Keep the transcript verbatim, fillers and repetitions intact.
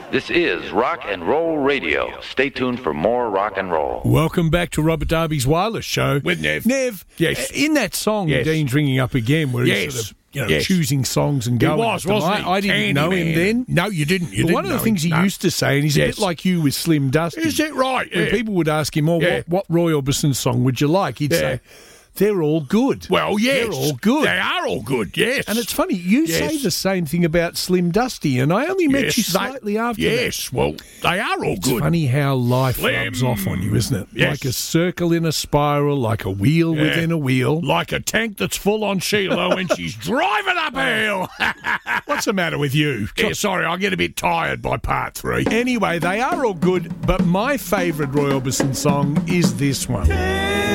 This is Rock and Roll Radio. Stay tuned for more rock and roll. Welcome back to Robert Darby's Wireless Show. With Nev. Nev, Yes. in that song, Yes. Dean's ringing up again, where Yes. he's sort of you know, Yes. choosing songs and He going. was, with them. wasn't I, he? I didn't know him Candyman. then. No, you didn't. You But didn't one of the know things him. he No. used to say, and he's a Yes. bit like you with Slim Dusty. Is it right? When Yeah. people would ask him, "Oh, Yeah. what, what Roy Orbison song would you like?" He'd Yeah. say, "They're all good." Well, yes. They're all good. They are all good, yes. And it's funny, you Yes. say the same thing about Slim Dusty, and I only met Yes, you they- slightly after that. Yes, well, they are all It's good. funny how life Slim. rubs off on you, isn't it? Yes. Like a circle in a spiral, like a wheel Yeah. within a wheel. Like a tank that's full on Sheila when she's driving up a hill. What's the matter with you? Yeah, sorry, I get a bit tired by part three. Anyway, they are all good, but my favourite Roy Orbison song is this one.